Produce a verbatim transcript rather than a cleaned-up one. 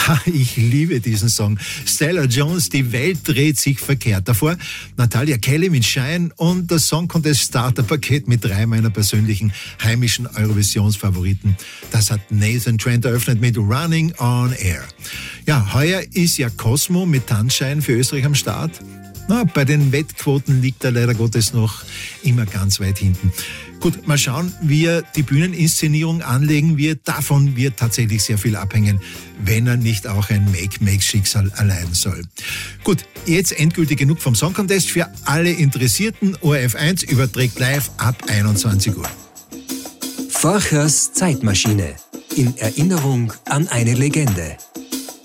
Ich liebe diesen Song. Stella Jones, die Welt dreht sich verkehrt. Davor Natalia Kelly mit Shine und das Song Contest Starterpaket mit drei meiner persönlichen heimischen Eurovisionsfavoriten. Das hat Nathan Trent eröffnet mit Running on Air. Ja, heuer ist ja Cosmo mit Tanzschein für Österreich am Start. Na, bei den Wettquoten liegt er leider Gottes noch immer ganz weit hinten. Gut, mal schauen, wie er die Bühneninszenierung anlegen wird. Davon wird tatsächlich sehr viel abhängen, wenn er nicht auch ein Make-Make-Schicksal erleiden soll. Gut, jetzt endgültig genug vom Song Contest. Für alle Interessierten, O R F eins überträgt live ab einundzwanzig Uhr. Forchers Zeitmaschine. In Erinnerung an eine Legende.